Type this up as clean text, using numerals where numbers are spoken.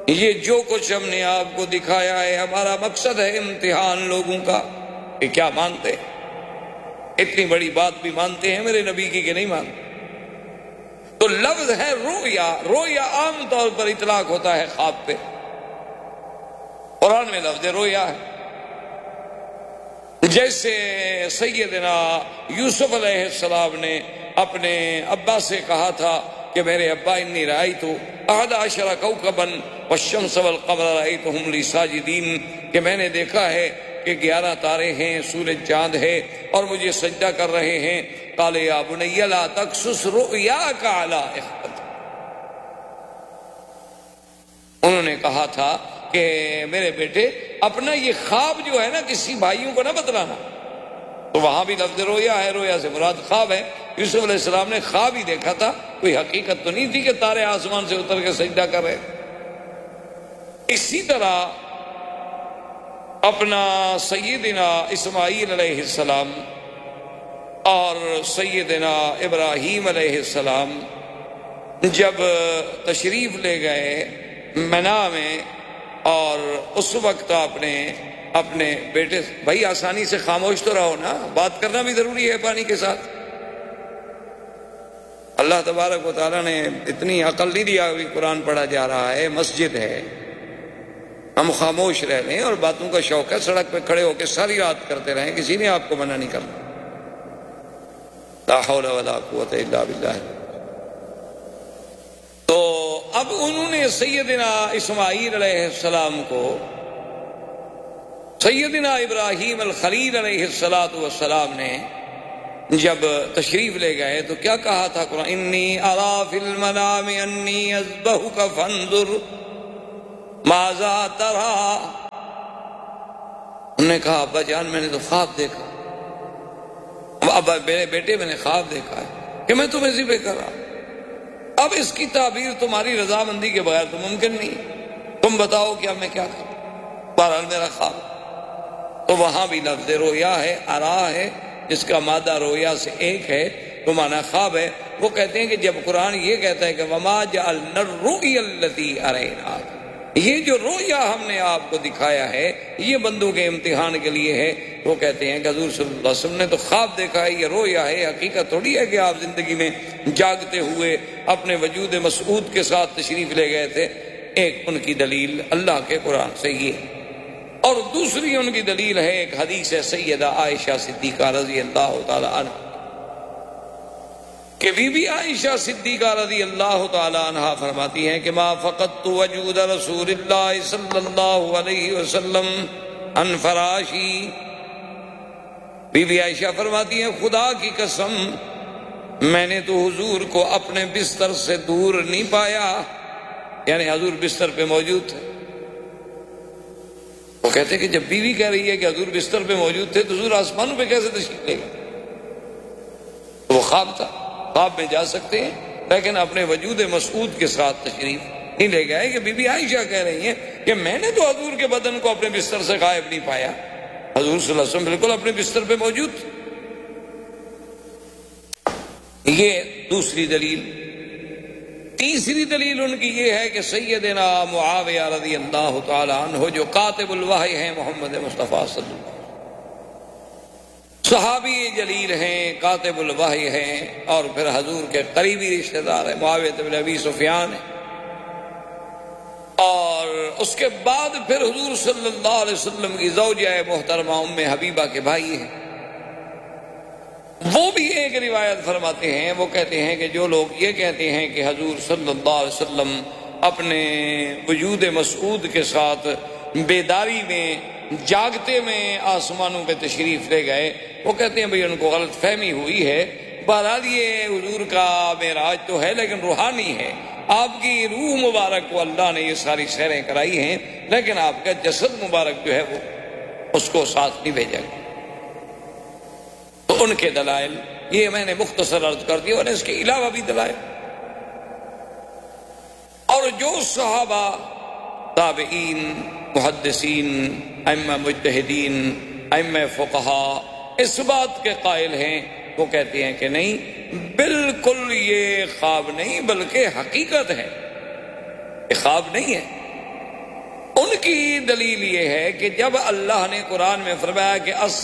یہ جو کچھ ہم نے آپ کو دکھایا ہے ہمارا مقصد ہے امتحان لوگوں کا کہ کیا مانتے ہیں، اتنی بڑی بات بھی مانتے ہیں میرے نبی کی کہ نہیں مانتے۔ تو لفظ ہے رویا، رویا عام طور پر اطلاق ہوتا ہے خواب پہ، قرآن میں لفظ رویا ہے۔ جیسے سیدنا یوسف علیہ السلام نے اپنے ابا سے کہا تھا کہ میرے ابا انی رأیت 11 کوكبا والشمس والقمر رأیتهم لی ساجدین، کہ میں نے دیکھا ہے کہ 11 تارے ہیں، سورج چاند ہے اور مجھے سجدہ کر رہے ہیں۔ قال یا بنی لا تقصص رؤیاک علی اخوتک، انہوں نے کہا تھا کہ میرے بیٹے اپنا یہ خواب جو ہے نا کسی بھائیوں کو نہ بتلانا۔ تو وہاں بھی لفظ رویا ہے، رویا سے مراد خواب ہے۔ یوسف علیہ السلام نے خواب ہی دیکھا تھا، کوئی حقیقت تو نہیں تھی کہ تارے آسمان سے اتر کے سجدہ کر رہے۔ اسی طرح اپنا سیدنا اسماعیل علیہ السلام اور سیدنا ابراہیم علیہ السلام جب تشریف لے گئے منا میں، اور اس وقت اپنے بیٹے، بھائی آسانی سے خاموش تو رہو نا، بات کرنا بھی ضروری ہے پانی کے ساتھ۔ اللہ تبارک و تعالیٰ نے اتنی عقل نہیں دیا، ابھی قرآن پڑھا جا رہا ہے، مسجد ہے، ہم خاموش رہ لیں اور باتوں کا شوق ہے، سڑک پہ کھڑے ہو کے ساری رات کرتے رہیں، کسی نے آپ کو منع نہیں کرنا۔ لا حول ولا قوت الا باللہ۔ تو اب انہوں نے سیدنا اسماعیل علیہ السلام کو سیدنا ابراہیم الخلیل علیہ السلام نے جب تشریف لے گئے تو کیا کہا تھا قرآن؟ انی ارا فی المنام انی اذبحک فانظر ماذا ترى، انہوں نے کہا ابا جان میں نے تو خواب دیکھا، ابا میرے بیٹے میں نے خواب دیکھا ہے کہ میں تمہیں ذبح کر رہا، اب اس کی تعبیر تمہاری رضامندی کے بغیر تو ممکن نہیں، تم بتاؤ کہ اب میں کیا کروں، بہرحال میرا خواب۔ تو وہاں بھی لفظ رویا ہے، ارا ہے، جس کا مادہ رویا سے ایک ہے، تو معنی خواب ہے۔ وہ کہتے ہیں کہ جب قرآن یہ کہتا ہے کہ وما جعلنا الرؤیا التي اریناک، یہ جو رویا ہم نے آپ کو دکھایا ہے یہ بندوں کے امتحان کے لیے ہے، وہ کہتے ہیں کہ حضور صلی اللہ علیہ وسلم نے تو خواب دیکھا ہے، یہ رویا ہے، حقیقت تھوڑی ہے کہ آپ زندگی میں جاگتے ہوئے اپنے وجود مسعود کے ساتھ تشریف لے گئے تھے۔ ایک ان کی دلیل اللہ کے قرآن سے یہ ہے، اور دوسری ان کی دلیل ہے ایک حدیث ہے سیدہ عائشہ صدیقہ رضی اللہ تعالی عنہ، کہ بی بی عائشہ صدیقہ رضی اللہ تعالی عنہ فرماتی ہیں کہ ما فقدت وجود رسول اللہ صلی اللہ علیہ وسلم عن فراشی، بی بی عائشہ فرماتی ہیں خدا کی قسم میں نے تو حضور کو اپنے بستر سے دور نہیں پایا، یعنی حضور بستر پہ موجود تھے۔ وہ کہتے ہیں کہ جب بیوی کہہ رہی ہے کہ حضور بستر پہ موجود تھے تو حضور آسمانوں پہ کیسے تشریف لے گئے؟ وہ خواب تھا، خواب میں جا سکتے ہیں لیکن اپنے وجود مسعود کے ساتھ تشریف نہیں لے گئے۔ کہ بی بی عائشہ کہہ رہی ہیں کہ میں نے تو حضور کے بدن کو اپنے بستر سے غائب نہیں پایا، حضور صلی اللہ علیہ وسلم بالکل اپنے بستر پہ موجود تھے۔ یہ دوسری دلیل۔ تیسری دلیل ان کی یہ ہے کہ سیدنا معاویہ رضی اللہ تعالی عنہ جو کاتب الوحی ہیں محمد مصطفیٰ صلی اللہ علیہ وسلم، صحابی جلیل ہیں، کاتب الوحی ہیں، اور پھر حضور کے قریبی رشتہ دار ہیں، معاویہ بن ابی سفیان ہیں، اور اس کے بعد پھر حضور صلی اللہ علیہ وسلم کی زوجہ محترمہ ام حبیبہ کے بھائی ہیں۔ وہ بھی ایک روایت فرماتے ہیں، وہ کہتے ہیں کہ جو لوگ یہ کہتے ہیں کہ حضور صلی اللہ علیہ وسلم اپنے وجود مسعود کے ساتھ بیداری میں جاگتے میں آسمانوں پہ تشریف لے گئے، وہ کہتے ہیں بھئی ان کو غلط فہمی ہوئی ہے۔ بہرحال یہ حضور کا معراج تو ہے لیکن روحانی ہے، آپ کی روح مبارک کو اللہ نے یہ ساری سیریں کرائی ہیں، لیکن آپ کا جسد مبارک جو ہے وہ اس کو ساتھ نہیں بھیجا گیا۔ تو ان کے دلائل یہ میں نے مختصر عرض کر دیا، اور اس کے علاوہ بھی دلائل، اور جو صحابہ، تابعین، محدثین، ائمہ مجتہدین، ائمہ فقہا اس بات کے قائل ہیں، وہ کہتے ہیں کہ نہیں، بالکل یہ خواب نہیں بلکہ حقیقت ہے، یہ خواب نہیں ہے، کی دلیل یہ ہے کہ جب اللہ نے قرآن میں فرمایا کہ